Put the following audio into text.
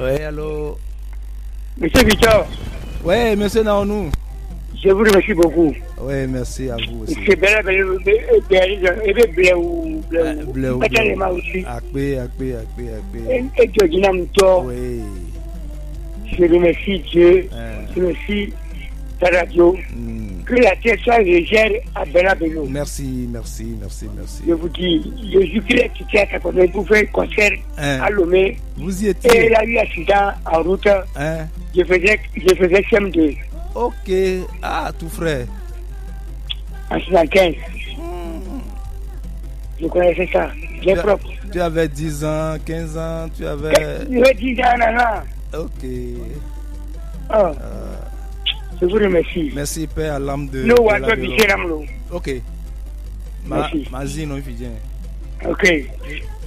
Oui, allô. Monsieur Victor. Oui, monsieur Naonou. Je vous remercie beaucoup. Oui, merci à vous aussi. C'est bien, Oui. Je remercie Dieu. Je remercie ta radio. Que la terre soit légère à Bella-Bello. Merci, merci, merci, merci. Je vous dis, Jésus-Christ qui était à 80 pour faire un concert à Lomé. Vous y étiez. Et il a eu un accident en route. Je faisais CM2. Ok. Ah, tout frais. En 75. Je connaissais ça. Bien propre. Tu avais 10 ans, 15 ans, tu avais... J'avais 10 ans, non. Ok. Je vous remercie. Merci, Père, à l'âme de... Nous, on doit ok. Merci. Mazino, il fait bien. Ok.